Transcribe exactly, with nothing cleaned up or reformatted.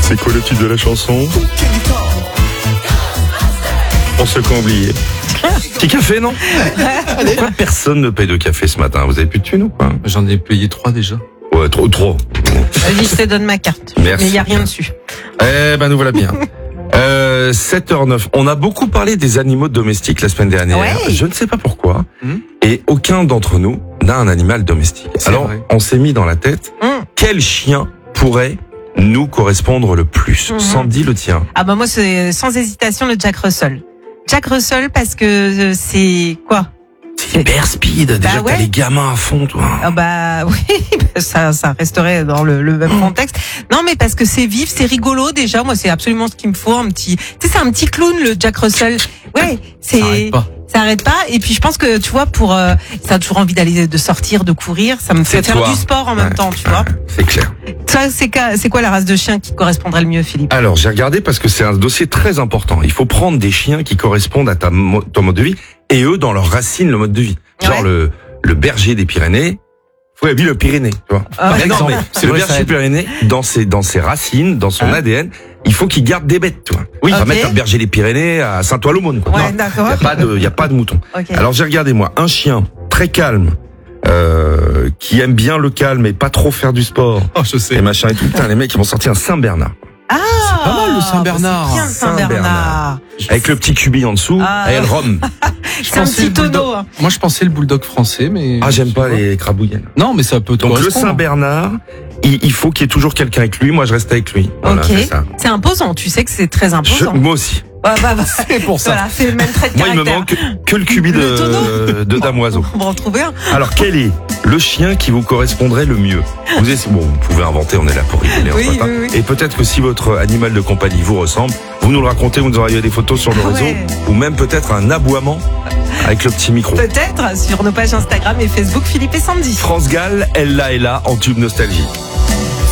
C'est quoi le titre de la chanson? Pour ceux qui ont oublié. Petit café, non? Pourquoi personne ne paye de café ce matin? Vous avez plus de thunes ou quoi? J'en ai payé trois déjà. Ouais, trop, trop. Vas-y, je te donne ma carte. Merci. Mais il n'y a rien dessus. Eh ben, nous voilà bien. Euh, sept heures neuf. On a beaucoup parlé des animaux domestiques la semaine dernière. Ouais. Je ne sais pas pourquoi. Mmh. Et aucun d'entre nous n'a un animal domestique. C'est Alors, vrai. on s'est mis dans la tête, Mmh. quel chien pourrait nous correspondre le plus? Mmh. Sandy, le tien. Ah bah moi, c'est sans hésitation le Jack Russell. Jack Russell parce que euh, c'est quoi? C'est hyper speed. Déjà, Bah ouais. t'as les gamins à fond, toi. Ah bah oui, ça, ça resterait dans le, le même contexte. Non mais parce que c'est vif, c'est rigolo déjà. Moi c'est absolument ce qu'il me faut, un petit. Tu sais c'est un petit clown le Jack Russell. Ouais, c'est. Ça arrête pas. Ça arrête pas. Et puis je pense que tu vois pour, euh, ça a toujours envie d'aller de sortir, de courir. Ça me fait C'est faire toi. du sport en même Ouais, temps, tu ouais, vois. C'est clair. Ça c'est quoi, c'est quoi la race de chien qui te correspondrait le mieux, Philippe? Alors, j'ai regardé parce que c'est un dossier très important. Il faut prendre des chiens qui correspondent à ta mo- ton mode de vie et eux dans leurs racines le mode de vie. Genre Ouais. le le berger des Pyrénées. Faut vivre le Pyrénées, tu vois. Ah, Par ouais. exemple, Non, mais c'est le vrai, ça berger aide. Pyrénées dans ses dans ses racines, dans son Hein A D N, il faut qu'il garde des bêtes, tu vois. Oui, il va Ok. mettre un berger des Pyrénées à Saint-Ouen-l'Aumône, quoi. Ouais, Non, d'accord. y a pas de y a pas de mouton. Ok. Alors j'ai regardé moi un chien très calme euh, qui aime bien le calme et pas trop faire du sport Oh, je sais. et machin et tout. Putain, les mecs ils vont sortir un Saint-Bernard Ah, C'est pas mal, le Saint-Bernard. bah, c'est bien le Saint-Bernard. Saint-Bernard. avec le petit cubi en dessous Ah. et le rhum. C'est un pensais petit le bulldog. tonneau. hein. Moi, je pensais le bulldog français, mais. Ah, j'aime pas je sais les crabouillens. Non, mais ça peut te Donc le correspondre. Saint-Bernard, il, il faut qu'il y ait toujours quelqu'un avec lui. Moi, je reste avec lui. Voilà, Ok. c'est ça. C'est imposant. Tu sais que c'est très Je- imposant. moi aussi. Ouais, bah, bah, C'est pour ça. Voilà, c'est le même trait de Moi, il me caractère. manque que le cubi Le de, tonneau. de damoiseau. On va en trouver un. Alors, quel est le chien qui vous correspondrait le mieux? Vous êtes, bon, vous pouvez inventer, on est là pour rigoler Oui, en ce matin. oui, oui. Et peut-être que si votre animal de compagnie vous ressemble, vous nous le racontez, vous nous envoyez des photos sur le Ah réseau, ouais. ou même peut-être un aboiement avec le petit micro. Peut-être sur nos pages Instagram et Facebook, Philippe et Sandy. France Gall, elle là est là en tube nostalgie.